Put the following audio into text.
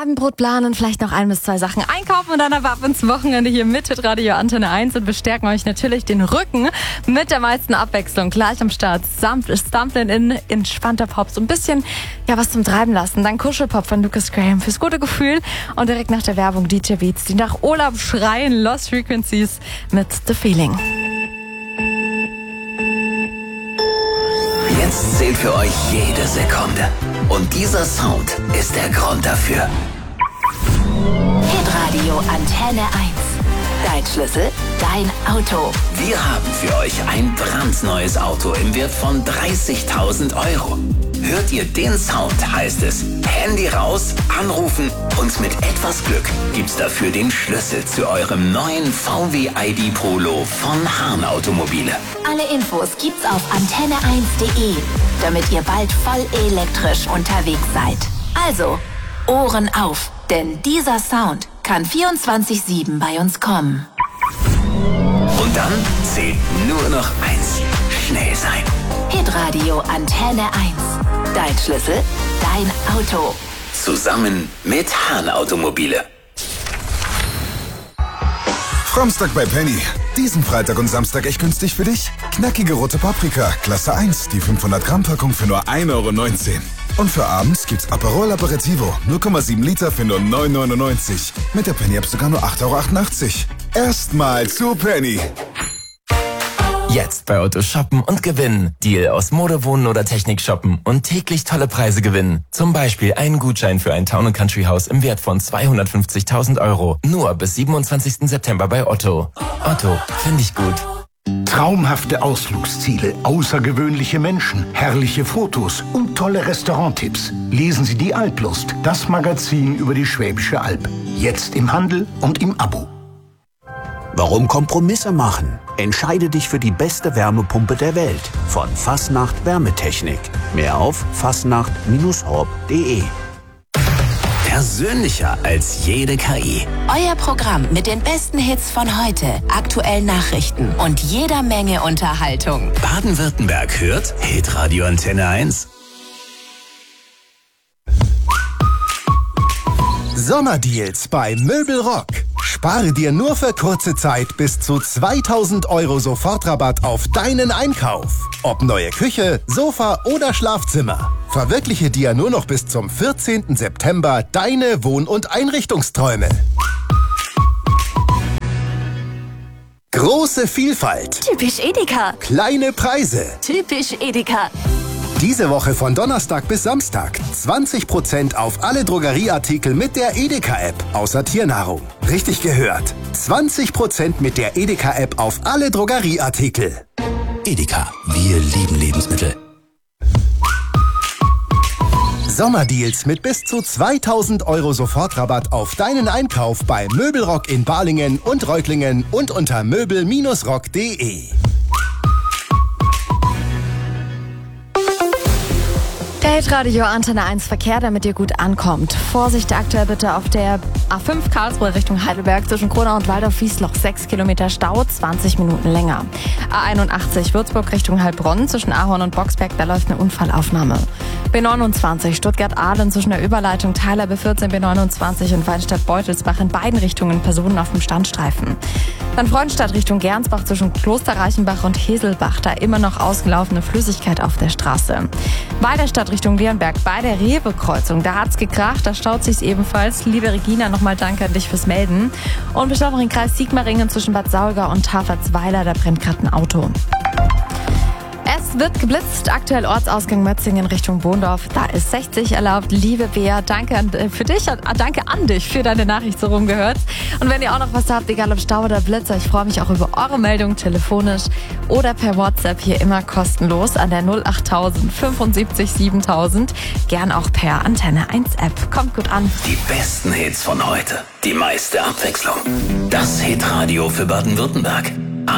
Abendbrot planen, vielleicht noch 1 bis 2 Sachen einkaufen und dann aber ab ins Wochenende hier mit Radio Antenne 1 und bestärken euch natürlich den Rücken mit der meisten Abwechslung. Gleich am Start Stumblin' in entspannter Pop, so ein bisschen was zum Treiben lassen. Dann Kuschelpop von Lucas Graham fürs gute Gefühl und direkt nach der Werbung DJ Beats, die nach Urlaub schreien, Lost Frequencies mit The Feeling. Jetzt zählt für euch jede Sekunde. Und dieser Sound ist der Grund dafür. Hitradio Antenne 1. Dein Schlüssel, dein Auto. Wir haben für euch ein brandneues Auto im Wert von 30.000 Euro. Hört ihr den Sound, heißt es Handy raus, anrufen und mit etwas Glück gibt's dafür den Schlüssel zu eurem neuen VW ID Polo von Hahn Automobile. Alle Infos gibt's auf antenne1.de, damit ihr bald voll elektrisch unterwegs seid. Also, Ohren auf, denn dieser Sound kann 24/7 bei uns kommen. Und dann zählt nur noch eins: schnell sein. Hitradio Antenne 1. Dein Schlüssel, dein Auto. Zusammen mit Hahn Automobile. Framstag bei Penny. Diesen Freitag und Samstag echt günstig für dich? Knackige rote Paprika, Klasse 1, die 500 Gramm Packung für nur 1,19 €. Und für abends gibt's Aperol Aperitivo, 0,7 Liter für nur 9,99 €. Mit der Penny-App sogar nur 8,88 €. Erstmal zu Penny. Jetzt bei Otto shoppen und gewinnen. Deal aus Mode, Wohnen oder Technik shoppen und täglich tolle Preise gewinnen. Zum Beispiel einen Gutschein für ein Town & Country Haus im Wert von 250.000 €. Nur bis 27. September bei Otto. Otto, finde ich gut. Traumhafte Ausflugsziele, außergewöhnliche Menschen, herrliche Fotos und tolle Restauranttipps. Lesen Sie die Alplust, das Magazin über die Schwäbische Alb. Jetzt im Handel und im Abo. Warum Kompromisse machen? Entscheide dich für die beste Wärmepumpe der Welt von Fastnacht Wärmetechnik. Mehr auf fastnacht-horb.de. Persönlicher als jede KI. Euer Programm mit den besten Hits von heute, aktuellen Nachrichten und jeder Menge Unterhaltung. Baden-Württemberg hört Hitradio Antenne 1. Sommerdeals bei Möbelrock. Spare dir nur für kurze Zeit bis zu 2.000 € Sofortrabatt auf deinen Einkauf. Ob neue Küche, Sofa oder Schlafzimmer. Verwirkliche dir nur noch bis zum 14. September deine Wohn- und Einrichtungsträume. Große Vielfalt. Typisch Edeka. Kleine Preise. Typisch Edeka. Diese Woche von Donnerstag bis Samstag 20% auf alle Drogerieartikel mit der Edeka-App, außer Tiernahrung. Richtig gehört. 20% mit der Edeka-App auf alle Drogerieartikel. Edeka, wir lieben Lebensmittel. Sommerdeals mit bis zu 2.000 € Sofortrabatt auf deinen Einkauf bei Möbelrock in Balingen und Reutlingen und unter möbel-rock.de. Der Hitradio Antenne 1 Verkehr, damit ihr gut ankommt. Vorsicht aktuell bitte auf der A5 Karlsruhe Richtung Heidelberg zwischen Kronau und Waldorf-Wiesloch. 6 Kilometer Stau, 20 Minuten länger. A81 Würzburg Richtung Heilbronn zwischen Ahorn und Boxberg, da läuft eine Unfallaufnahme. B29 Stuttgart-Ahlen zwischen der Überleitung Theiler B14 B29 und Weinstadt-Beutelsbach in beiden Richtungen Personen auf dem Standstreifen. Dann Freudenstadt Richtung Gernsbach zwischen Klosterreichenbach und Heselbach, da immer noch ausgelaufene Flüssigkeit auf der Straße. Weiderstadt Richtung Leonberg bei der Rewe-Kreuzung, da hat's gekracht, da staut sich's ebenfalls. Liebe Regina, nochmal danke an dich fürs Melden. Und bis noch im Kreis Sigmaringen zwischen Bad Saulgau und Tafertsweiler, da brennt gerade ein Auto. Es wird geblitzt, aktuell Ortsausgang Mötzingen Richtung Bohndorf. Da ist 60 erlaubt. Liebe Bea, danke an dich für deine Nachricht so rumgehört. Und wenn ihr auch noch was habt, egal ob Stau oder Blitzer, ich freue mich auch über eure Meldung telefonisch oder per WhatsApp, hier immer kostenlos an der 08000 75 7000. Gern auch per Antenne 1 App. Kommt gut an. Die besten Hits von heute. Die meiste Abwechslung. Das Hitradio für Baden-Württemberg.